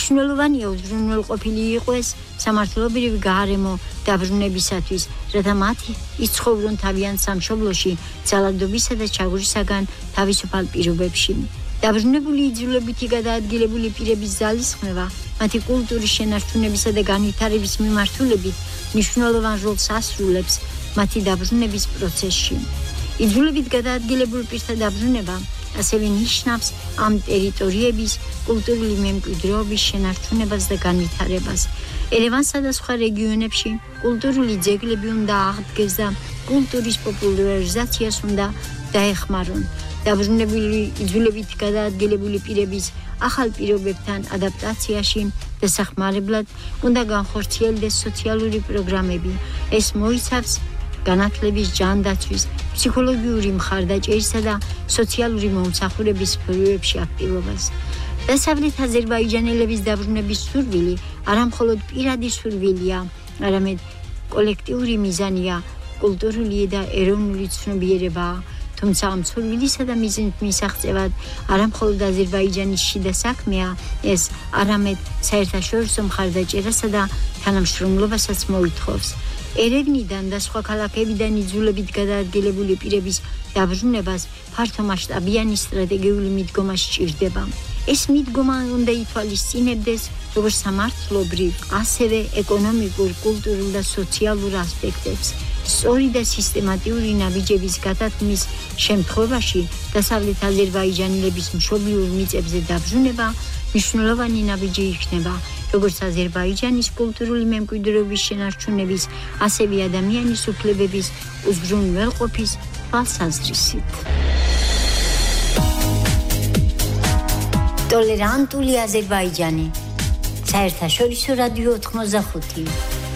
მნიშვნელოვანია უზრუნველყოფილი იყოს სამართლებრივი გარემო დაბრუნებისათვის, რათა მათი იცხოვრონ თავიანთ სამშობლოში ძალადობისა და ჩაგვრისაგან თავისუფალ პირობებში. დაბრუნებული იძულებითი გადაადგილებული პირების ძალისხმევა მათი კულტურის შენარჩუნებისა და განვითარების მიმართულებით მნიშვნელოვან როლს ასრულებს მათი დაბრუნების პროცესში. იძულებით გადაადგილებულ პირთა დაბრუნება ასევე ნიშნავს ამ ტერიტორიების კულტურული მემკვიდრეობის შენარჩუნებას და განვითარებას. ერევანსა და სხვა რეგიონებში კულტურული ძეგლები უნდა აღდგეს და კულტურის პოპულარიზაციას უნდა დაეხმარონ. დაბრუნებული იძულებით გადაადგილებული პირების ახალ პირობებთან ადაპტაციაში დასახმარებლად უნდა განხორციელდეს სოციალური პროგრამები. ეს მოიცავს განათლების, ჯანდაცვის, ფსიქოლოგიური მხარდაჭერისა და სოციალური მომსახურების სფეროებში აქტივობას. დასავლეთ აზერბაიჯანელების დაბრუნების სურვილი არამხოლოდ პირადი სურვილია, არამედ კოლექტიური მიზანია, კულტურული და ეროვნული ცნობიერებაა. თუმცა ამ სურვილისა და მიზნის მისაღწევად არამხოლოდ აზერბაიჯანის შიდა საქმეა ეს, არამედ საერთაშორისო მხარდაჭერასა და თანამშრომლობასაც მოითხოვს. ერევნიდან და სხვა ქალაქებიდან იძულებით გადაადგილებული პირების დაბრუნებას ფართომასშტაბიანი სტრატეგიული მიდგომა სჭირდება. ეს მიდგომა უნდა ითვალისწინებდეს როგორც სამართლობრივ, ასევე ეკონომიკურ, კულტურულ და სოციალურ ასპექტებს. სწორი და სისტემატიური ნაბიჯების გადათმის შემთხვევაში დასავლეთ აზერბაიჯანელების მშობლიურ მიწებზე დაბრუნება მნიშვნელოვანი ნაბიჯი იქნება, როგორც აზერბაიჯანის კულტურული მემკვიდრეობის შენარჩუნების, ასევე ადამიანის უფლებების უზრუნველყოფის თვალსაზრისით. ტოლერანტული აზერბაიჯანი. საერთაშორისო რადიო 85